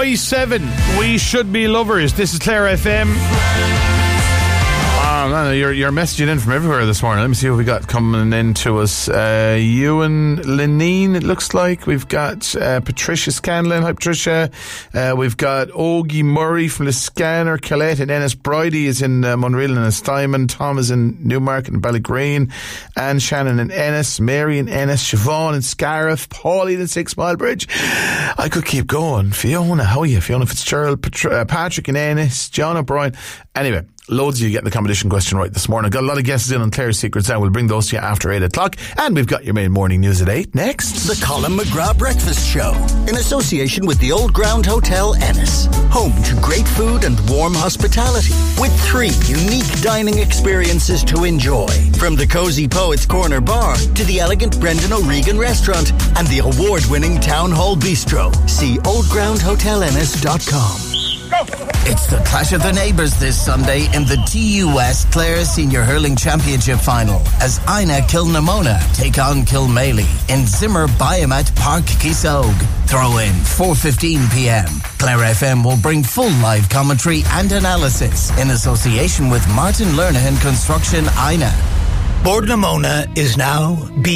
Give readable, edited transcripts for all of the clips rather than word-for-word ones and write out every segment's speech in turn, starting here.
by 7. We should be lovers. This is Clare FM. You're messaging in from everywhere this morning. Let me see what we got coming in to us. Ewan Lenine, it looks like. We've got Patricia Scanlon. Hi, Patricia. We've got Ogie Murray from Liscanner, Colette and Ennis. Bridie is in Monreal and Ennis. Tom is in Newmarket and Ballygreen. Anne Shannon in Ennis. Mary in Ennis. Siobhan in Scariff. Pauline in 6 Mile Bridge. I could keep going. Fiona, how are you? Fiona Fitzgerald. Patrick in Ennis. John O'Brien. Anyway, loads of you getting the competition question right this morning. Got a lot of guesses in on Clare's Secrets now. We'll bring those to you after 8 o'clock. And we've got your main morning news at 8 next. The Colin McGrath Breakfast Show, in association with the Old Ground Hotel Ennis. Home to great food and warm hospitality, with 3 unique dining experiences to enjoy. From the Cozy Poets Corner Bar to the elegant Brendan O'Regan Restaurant and the award-winning Town Hall Bistro. See oldgroundhotelennis.com. It's the clash of the neighbours this Sunday in the TU West Clare Senior Hurling Championship Final as Ina Kilnamona take on Kilmaley in Zimmer Biomat Park Kisog. Throw in 4:15pm. Clare FM will bring full live commentary and analysis in association with Martin Lernahan Construction Ina. Bordnamona is now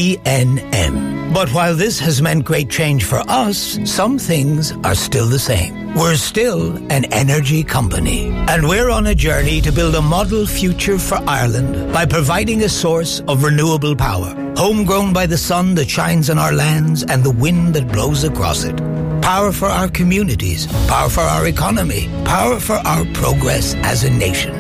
BNM. But while this has meant great change for us, some things are still the same. We're still an energy company. And we're on a journey to build a model future for Ireland by providing a source of renewable power. Homegrown by the sun that shines on our lands and the wind that blows across it. Power for our communities. Power for our economy. Power for our progress as a nation.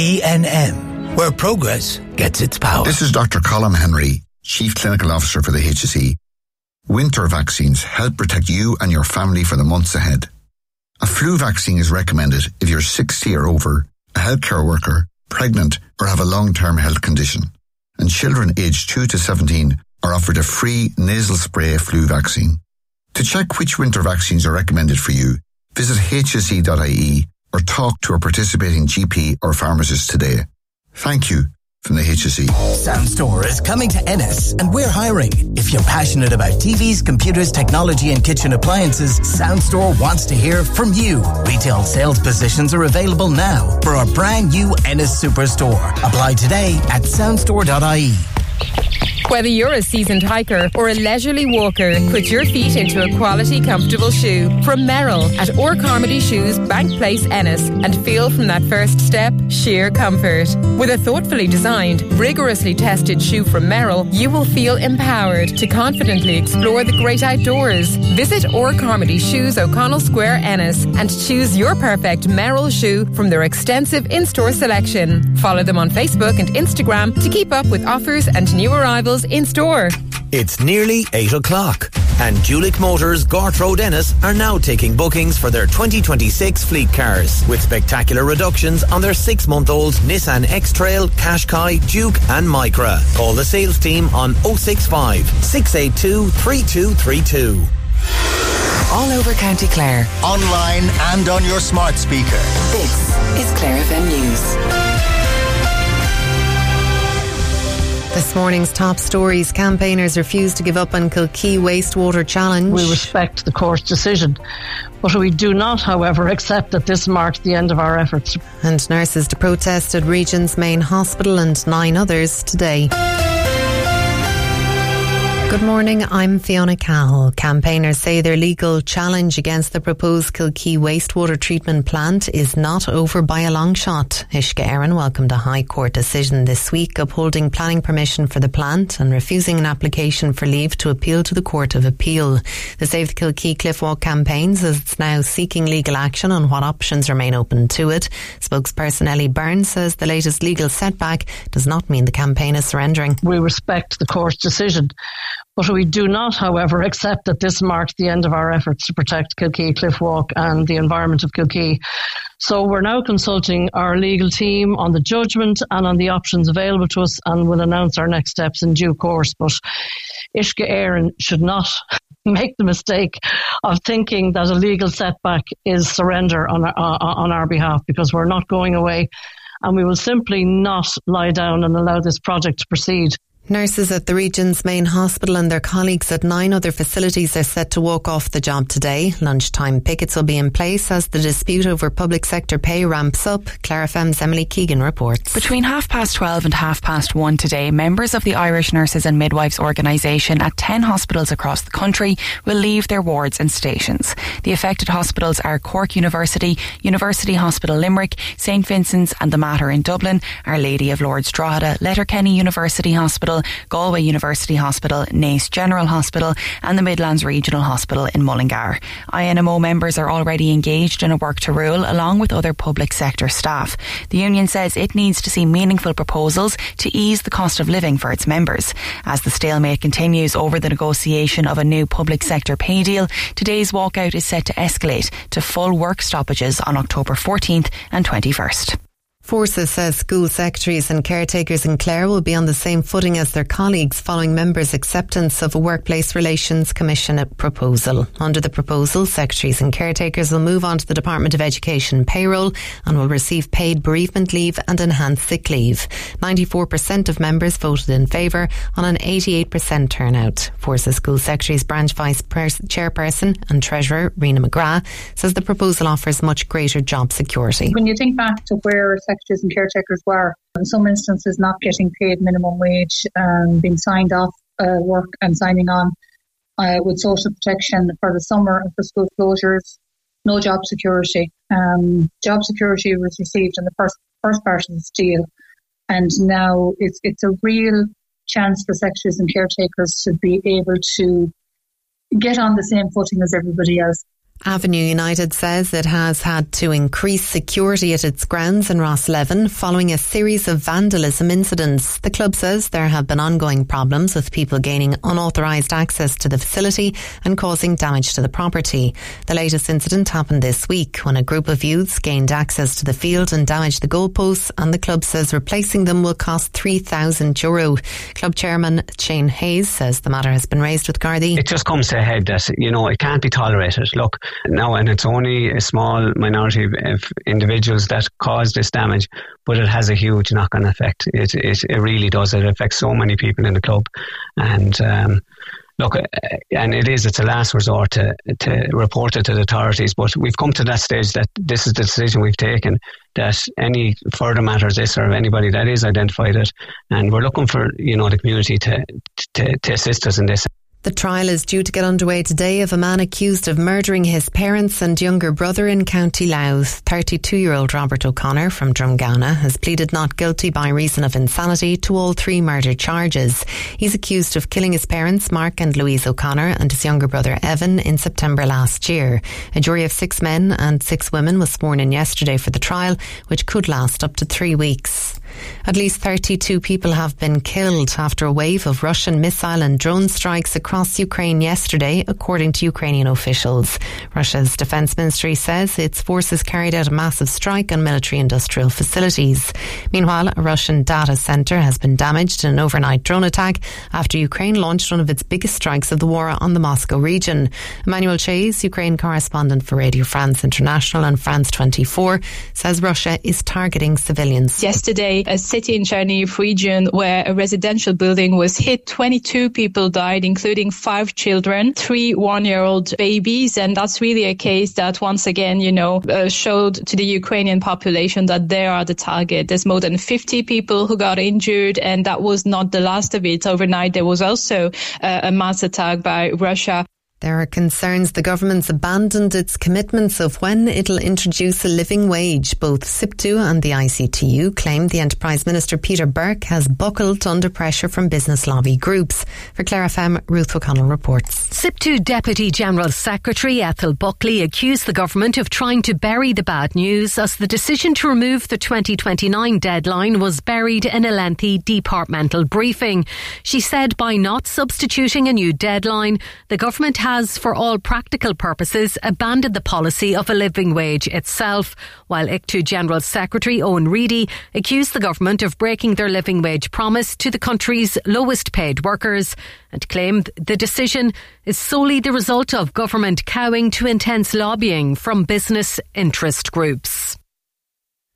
BNM. Where progress gets its power. This is Dr. Colm Henry, Chief Clinical Officer for the HSE. Winter vaccines help protect you and your family for the months ahead. A flu vaccine is recommended if you're 60 or over, a healthcare worker, pregnant, or have a long-term health condition. And children aged 2 to 17 are offered a free nasal spray flu vaccine. To check which winter vaccines are recommended for you, visit hse.ie or talk to a participating GP or pharmacist today. Thank you from the HSE. Soundstore is coming to Ennis and we're hiring. If you're passionate about TVs, computers, technology and kitchen appliances, Soundstore wants to hear from you. Retail sales positions are available now for our brand new Ennis Superstore. Apply today at soundstore.ie. Whether you're a seasoned hiker or a leisurely walker, put your feet into a quality, comfortable shoe from Merrill at Or Carmody Shoes, Bank Place, Ennis, and feel from that first step sheer comfort. With a thoughtfully designed, rigorously tested shoe from Merrill, you will feel empowered to confidently explore the great outdoors. Visit Or Carmody Shoes, O'Connell Square, Ennis, and choose your perfect Merrill shoe from their extensive in-store selection. Follow them on Facebook and Instagram to keep up with offers and new arrivals in store. It's nearly 8 o'clock and Julick Motors, Gort Road, Ennis are now taking bookings for their 2026 fleet cars with spectacular reductions on their 6-month-old Nissan X-Trail, Qashqai, Duke and Micra. Call the sales team on 065 682 3232. All over County Clare. Online and on your smart speaker. This is Clare FM News. This morning's top stories. Campaigners refuse to give up on Kilkee Wastewater Challenge. We respect the court's decision, but we do not, however, accept that this marks the end of our efforts. And nurses to protest at Regent's Main Hospital and 9 others today. Good morning, I'm Fiona Cahill. Campaigners say their legal challenge against the proposed Kilkee wastewater treatment plant is not over by a long shot. Uisce Éireann welcomed a High Court decision this week upholding planning permission for the plant and refusing an application for leave to appeal to the Court of Appeal. The Save the Kilkee Cliffwalk campaign says it's now seeking legal action on what options remain open to it. Spokesperson Ellie Byrne says the latest legal setback does not mean the campaign is surrendering. We respect the court's decision, but we do not, however, accept that this marks the end of our efforts to protect Kilkee Cliffwalk and the environment of Kilkee. So we're now consulting our legal team on the judgment and on the options available to us, and will announce our next steps in due course. But Uisce Éireann should not make the mistake of thinking that a legal setback is surrender on our behalf, because we're not going away and we will simply not lie down and allow this project to proceed. Nurses at the region's main hospital and their colleagues at 9 other facilities are set to walk off the job today. Lunchtime pickets will be in place as the dispute over public sector pay ramps up. Clare FM's Emily Keegan reports. Between 12:30 and 1:30 today, members of the Irish Nurses and Midwives organisation at 10 hospitals across the country will leave their wards and stations. The affected hospitals are Cork University, University Hospital Limerick, St Vincent's and the Mater in Dublin, Our Lady of Lourdes Drogheda, Letterkenny University Hospital, Galway University Hospital, Naas General Hospital and the Midlands Regional Hospital in Mullingar. INMO members are already engaged in a work to rule along with other public sector staff. The union says it needs to see meaningful proposals to ease the cost of living for its members. As the stalemate continues over the negotiation of a new public sector pay deal, today's walkout is set to escalate to full work stoppages on October 14th and 21st. Forces says school secretaries and caretakers in Clare will be on the same footing as their colleagues following members' acceptance of a Workplace Relations Commission proposal. Under the proposal, secretaries and caretakers will move on to the Department of Education payroll and will receive paid bereavement leave and enhanced sick leave. 94% of members voted in favour on an 88% turnout. Forces School Secretaries Branch Vice Chairperson and Treasurer Rena McGrath says the proposal offers much greater job security. When you think back to where secretaries and caretakers were, in some instances not getting paid minimum wage, being signed off work and signing on with social protection for the summer and for school closures, no job security. Job security was received in the first part of this deal, and now it's a real chance for secretaries and caretakers to be able to get on the same footing as everybody else. Avenue United says it has had to increase security at its grounds in Rosslevin following a series of vandalism incidents. The club says there have been ongoing problems with people gaining unauthorised access to the facility and causing damage to the property. The latest incident happened this week when a group of youths gained access to the field and damaged the goalposts, and the club says replacing them will cost €3,000. Club chairman Shane Hayes says the matter has been raised with Gardaí. It just comes to a head that, it can't be tolerated. Look, no, and it's only a small minority of individuals that cause this damage, but it has a huge knock-on effect. It really does. It affects so many people in the club, and it's a last resort to report it to the authorities. But we've come to that stage that this is the decision we've taken, that any further matters this or anybody that is identified it, and we're looking for the community to assist us in this. The trial is due to get underway today of a man accused of murdering his parents and younger brother in County Louth. 32-year-old Robert O'Connor from Drumgowna has pleaded not guilty by reason of insanity to all 3 murder charges. He's accused of killing his parents, Mark and Louise O'Connor, and his younger brother Evan in September last year. A jury of 6 men and 6 women was sworn in yesterday for the trial, which could last up to 3 weeks. At least 32 people have been killed after a wave of Russian missile and drone strikes across Ukraine yesterday, according to Ukrainian officials. Russia's defence ministry says its forces carried out a massive strike on military-industrial facilities. Meanwhile, a Russian data centre has been damaged in an overnight drone attack after Ukraine launched one of its biggest strikes of the war on the Moscow region. Emmanuel Chase, Ukraine correspondent for Radio France International and France 24, says Russia is targeting civilians. Yesterday, a city in Chernihiv region where a residential building was hit. 22 people died, including 5 children, 3 one-year-old babies. And that's really a case that once again, showed to the Ukrainian population that they are the target. There's more than 50 people who got injured, and that was not the last of it. Overnight, there was also a mass attack by Russia. There are concerns the government's abandoned its commitments of when it'll introduce a living wage. Both SIPTU and the ICTU claim the Enterprise Minister Peter Burke has buckled under pressure from business lobby groups. For Clare FM, Ruth O'Connell reports. SIPTU Deputy General Secretary Ethel Buckley accused the government of trying to bury the bad news as the decision to remove the 2029 deadline was buried in a lengthy departmental briefing. She said by not substituting a new deadline, the government has, for all practical purposes, abandoned the policy of a living wage itself, while ICTU General Secretary Owen Reedy accused the government of breaking their living wage promise to the country's lowest paid workers and claimed the decision is solely the result of government cowing to intense lobbying from business interest groups.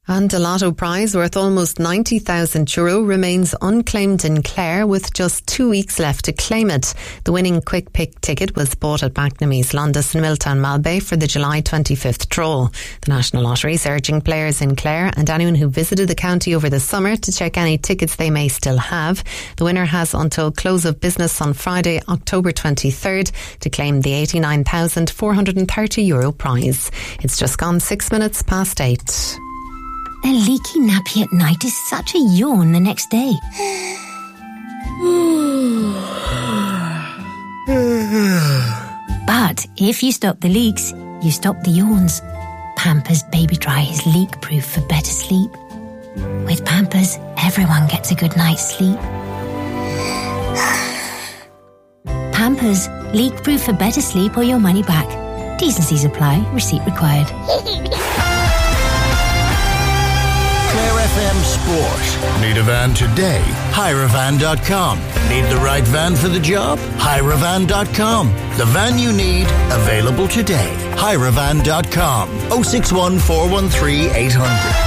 And a lotto prize worth almost €90,000 remains unclaimed in Clare with just 2 weeks left to claim it. The winning quick pick ticket was bought at McNamee's, Londis and Milltown Malbay for the July 25th draw. The National Lottery is urging players in Clare and anyone who visited the county over the summer to check any tickets they may still have. The winner has until close of business on Friday, October 23rd to claim the €89,430 prize. It's just gone 6 minutes past 8. A leaky nappy at night is such a yawn the next day. But if you stop the leaks, you stop the yawns. Pampers Baby Dry is leak-proof for better sleep. With Pampers, everyone gets a good night's sleep. Pampers, leak-proof for better sleep or your money back. T's and C's apply. Receipt required. Clare FM Sport. Need a van today? Hireavan.com. Need the right van for the job? Hireavan.com. The van you need, available today. Hireavan.com. 061 413 800.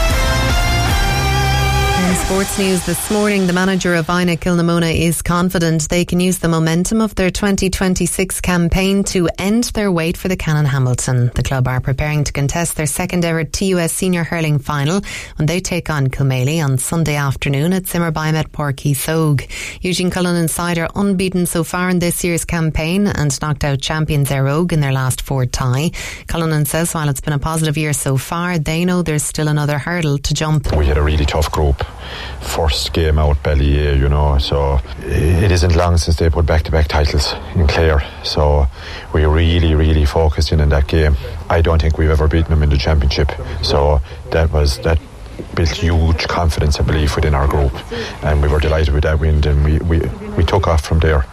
In sports news this morning, the manager of Ina Kilnamona is confident they can use the momentum of their 2026 campaign to end their wait for the Canon Hamilton. The club are preparing to contest their second ever TUS Senior Hurling Final when they take on Kilmaley on Sunday afternoon at Zimmer Biomet Páirc Uí Sóg. Eugene Cullinan side are unbeaten so far in this year's campaign and knocked out champions Éire Óg in their last 4 tie. Cullinan says while it's been a positive year so far, they know there's still another hurdle to jump. We had a really tough group. First game out Ballyea, so it isn't long since they put back-to-back titles in Clare, so we really focused in that game. I don't think we've ever beaten them in the championship, so that built huge confidence and belief within our group, and we were delighted with that win, and we took off from there,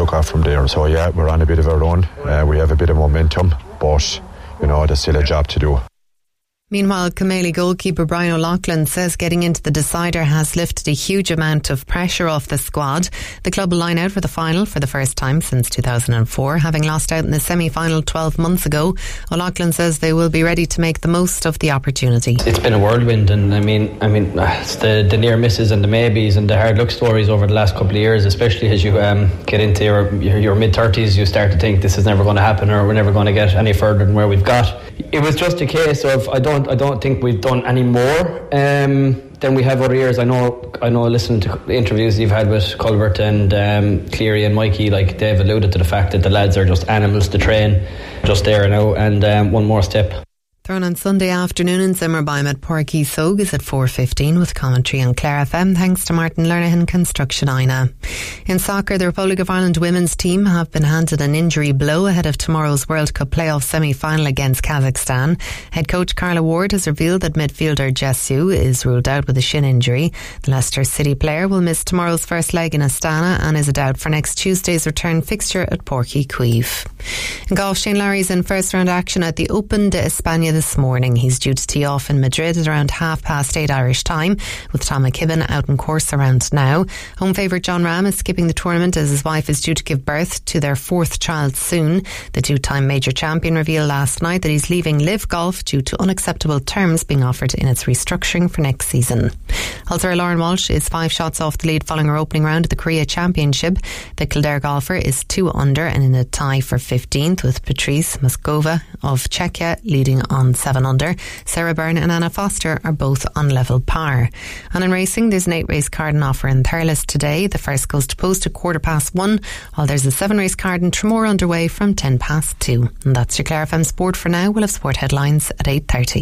so yeah, we're on a bit of a run, we have a bit of momentum, but there's still a job to do. Meanwhile, Kilmaley goalkeeper Brian O'Loughlin says getting into the decider has lifted a huge amount of pressure off the squad. The club will line out for the final for the first time since 2004, having lost out in the semi-final 12 months ago. O'Loughlin says they will be ready to make the most of the opportunity. It's been a whirlwind, and I mean, it's the near misses and the maybes and the hard luck stories over the last couple of years, especially as you get into your mid-30s, you start to think this is never going to happen, or we're never going to get any further than where we've got. It was just a case of I don't think we've done any more than we have other years. I know listening to the interviews you've had with Culbert and Cleary and Mikey, like they've alluded to the fact that the lads are just animals to train, just there now, and one more step. Thrown on Sunday afternoon in Zimmer Biomet Páirc Uí Sóg is at 4:15 with commentary on Clare FM thanks to Martin Lernahan Construction Ina. In soccer, the Republic of Ireland women's team have been handed an injury blow ahead of tomorrow's World Cup playoff semi-final against Kazakhstan. Head coach Carla Ward has revealed that midfielder Jess Sue is ruled out with a shin injury. The Leicester City player will miss tomorrow's first leg in Astana and is a doubt for next Tuesday's return fixture at Páirc Uí Chaoimh. In golf, Shane Lowry's in first round action at the Open de España this morning. He's due to tee off in Madrid at around 8:30 Irish time, with Tom McKibben out in course around now. Home favourite John Ram is skipping the tournament as his wife is due to give birth to their 4th child soon. The 2-time major champion revealed last night that he's leaving Live Golf due to unacceptable terms being offered in its restructuring for next season. Also, Lauren Walsh is 5 shots off the lead following her opening round of the Korea Championship. The Kildare golfer is 2 under and in a tie for 15th, with Patrice Moskova of Czechia leading on 7 under. Sarah Byrne and Anna Foster are both on level par. And in racing, there's an 8-race card on offer in Thurles today. The first goes to post at 1:15, while there's a 7-race card in Tramore underway from 2:10. And that's your Clare FM Sport for now. We'll have sport headlines at 8:30.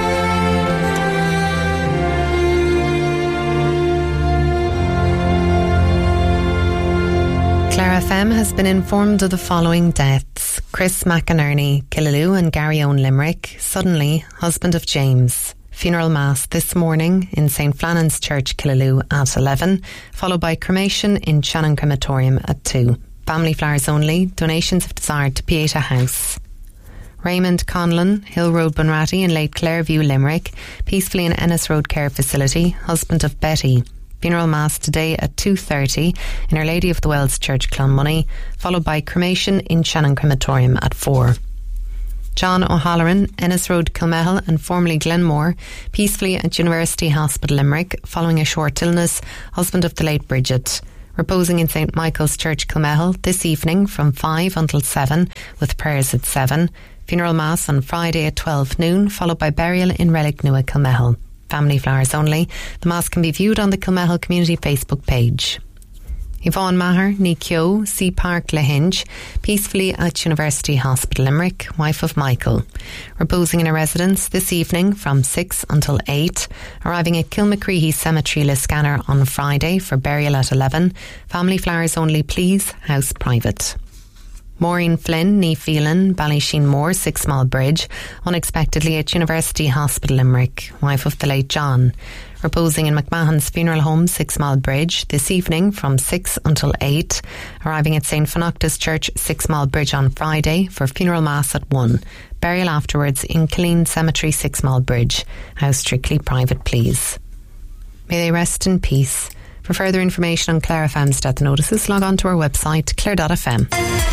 Clare FM has been informed of the following deaths. Chris McInerney, Killaloe, and Gary Owen Limerick, suddenly husband of James. Funeral Mass this morning in St. Flannan's Church, Killaloe at 11, followed by cremation in Shannon Crematorium at 2. Family flowers only, donations if desired to Pieta House. Raymond Conlon, Hill Road, Bunratty, and late Clairview, Limerick, peacefully in Ennis Road Care Facility, husband of Betty. Funeral Mass today at 2:30 in Our Lady of the Wells Church, Clonmoney, followed by cremation in Shannon Crematorium at 4. John O'Halloran, Ennis Road, Kilmehel and formerly Glenmore, peacefully at University Hospital Limerick following a short illness, husband of the late Bridget. Reposing in St Michael's Church, Kilmehel this evening from 5 until 7 with prayers at 7. Funeral Mass on Friday at 12 noon, followed by burial in Relic Nua, Kilmehel. Family flowers only. The Mass can be viewed on the Kilmehel Community Facebook page. Yvonne Maher, ní Kyo, Sea Park, Lahinch, peacefully at University Hospital Limerick, wife of Michael. Reposing in a residence this evening from 6 until 8. Arriving at Kilmacreehey Cemetery, Liscannor on Friday for burial at 11. Family flowers only, please. House private. Maureen Flynn, ní Phelan, Ballysheen Moor, 6 Small Bridge, unexpectedly at University Hospital Limerick, wife of the late John. Reposing in McMahon's Funeral Home, 6 Small Bridge, this evening from 6 until 8. Arriving at St Phonoctus Church, 6 Small Bridge on Friday for funeral mass at 1. Burial afterwards in Killeen Cemetery, 6 Small Bridge. House strictly private, please. May they rest in peace. For further information on Clare FM's death notices, log on to our website, clare.fm.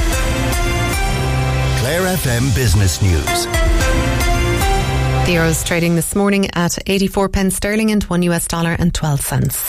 Clare FM Business News. The euro's trading this morning at 84 pence sterling and $1 and 12 cents.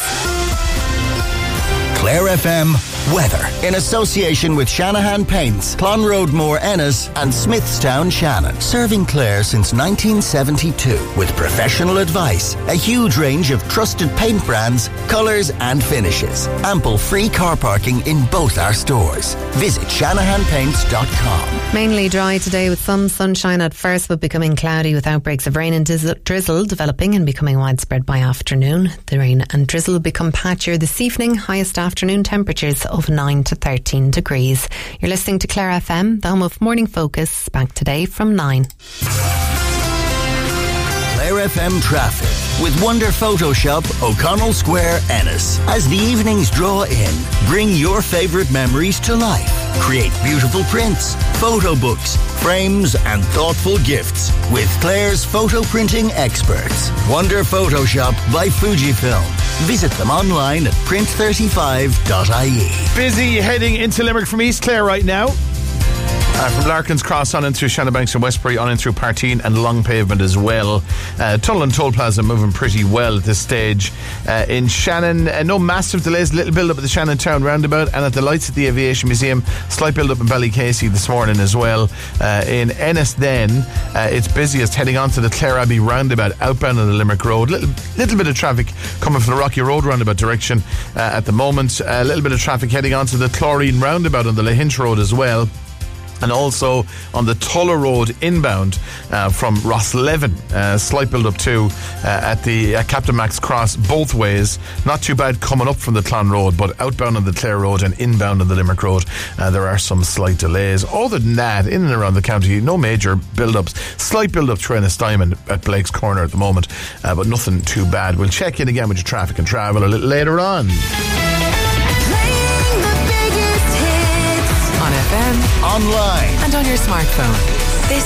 Clare FM weather in association with Shanahan Paints, Clonroad Ennis and Smithstown Shannon. Serving Clare since 1972 with professional advice, a huge range of trusted paint brands, colours and finishes. Ample free car parking in both our stores. Visit shanahanpaints.com. Mainly dry today with some sunshine at first but becoming cloudy with outbreaks of rain and drizzle developing and becoming widespread by afternoon. The rain and drizzle will become patchier this evening. Highest afternoon temperatures of 9 to 13 degrees. You're listening to Clare FM, the home of Morning Focus, back today from 9. Clare FM traffic with Wonder Photoshop, O'Connell Square, Ennis. As the evenings draw in, bring your favourite memories to life. Create beautiful prints, photo books, frames and thoughtful gifts with Clare's photo printing experts. Wonder Photoshop by Fujifilm. Visit them online at print35.ie. Busy heading into Limerick from East Clare right now. From Larkins Cross on in through Shannonbanks and Westbury, on in through Partine and Long Pavement as well. Tunnel and Toll Plaza moving pretty well at this stage. In Shannon, no massive delays, little build up at the Shannon Town roundabout, and at the lights at the Aviation Museum, slight build up in Ballycasey this morning as well. In Ennis then, it's busiest heading on to the Clare Abbey roundabout outbound on the Limerick Road. Little bit of traffic coming from the Rocky Road roundabout direction at the moment. A little bit of traffic heading on to the Chlorine roundabout on the Lahinch Road as well. And also on the Tulla Road inbound from Rosslevin. Slight build up too at the Captain Max Cross both ways. Not too bad coming up from the Clon Road, but outbound on the Clare Road and inbound on the Limerick Road, there are some slight delays. Other than that, in and around the county, no major build ups. Slight build up through Ennis Diamond at Blake's Corner at the moment, but nothing too bad. We'll check in again with your traffic and travel a little later on. On FM, online, and on your smartphone.